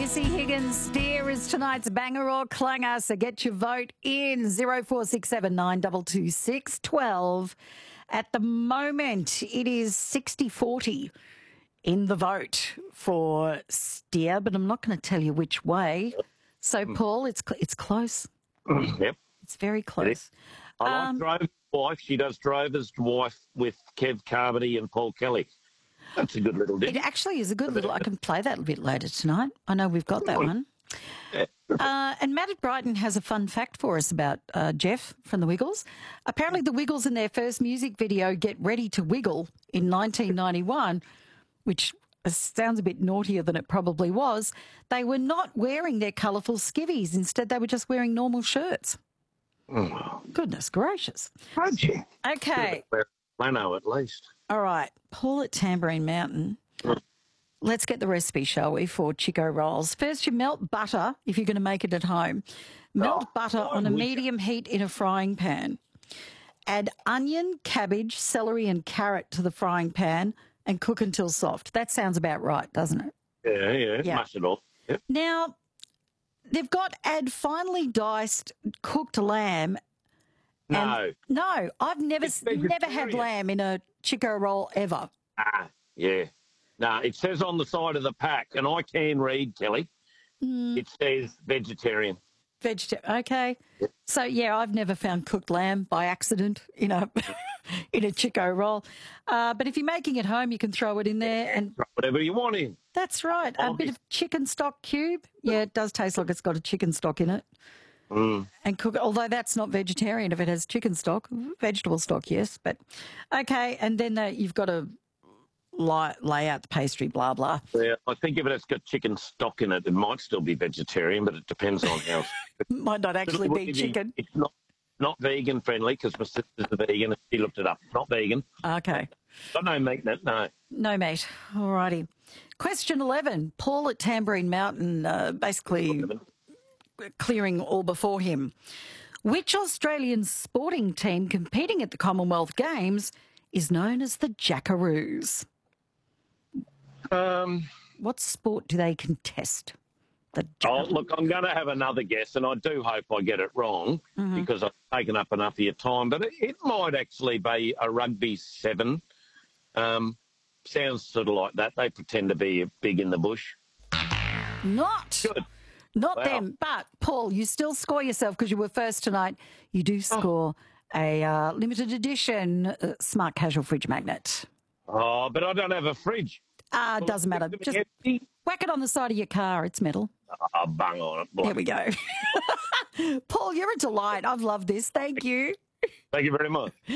Missy Higgins, Dear is tonight's banger or clanger, so get your vote in 0467 922 612. At the moment, it is 60-40 in the vote for Steer, but I'm not going to tell you which way. So, Paul, it's close. Yep. It's very close. I like Drover's wife. She does Drover's wife with Kev Carmody and Paul Kelly. That's a good little It ditch. actually is a good little... I can play that a bit later tonight. I know we've got that one. And Matt at Brighton has a fun fact for us about Jeff from the Wiggles. Apparently the Wiggles in their first music video, Get Ready to Wiggle, in 1991, which sounds a bit naughtier than it probably was, they were not wearing their colourful skivvies. Instead, they were just wearing normal shirts. Goodness gracious. Project. Okay. Lano at least. All right. Paul at Tambourine Mountain. Let's get the recipe, shall we, for Chico rolls. First, you melt butter, if you're going to make it at home. Melt butter on a medium heat in a frying pan. Add onion, cabbage, celery and carrot to the frying pan and cook until soft. That sounds about right, doesn't it? Yeah. Mash it all. Yep. Now, they've got add finely diced cooked lamb. No, I've never had lamb in a Chico roll ever. Yeah. No, it says on the side of the pack, and I can read, Kelly, it says vegetarian. Okay. Yep. So, yeah, I've never found cooked lamb by accident in a Chico roll. But if you're making it home, you can throw it in there. And throw whatever you want in. That's right. A bit of chicken stock cube. Yeah, it does taste like it's got a chicken stock in it. And cook it, although that's not vegetarian if it has chicken stock. Vegetable stock, yes. But, okay, and then you've got to lay out the pastry, blah, blah. Yeah, I think if it's got chicken stock in it, it might still be vegetarian, but it depends on how... Might not actually be chicken. It's not vegan friendly because my sister's a vegan and she looked it up. Not vegan. Okay. Got no meat in it, no. No meat. All righty. Question 11. Paul at Tambourine Mountain basically clearing all before him. Which Australian sporting team competing at the Commonwealth Games is known as the Jackaroos? What sport do they contest? Look, I'm going to have another guess, and I do hope I get it wrong because I've taken up enough of your time, but it might actually be a rugby 7. Sounds sort of like that. They pretend to be big in the bush. Not them. But, Paul, you still score yourself because you were first tonight. You do score a limited edition smart casual fridge magnet. Oh, but I don't have a fridge. Doesn't matter. Just whack it on the side of your car. It's metal. Bung on it. There we go. Paul, you're a delight. I've loved this. Thank you. Thank you very much.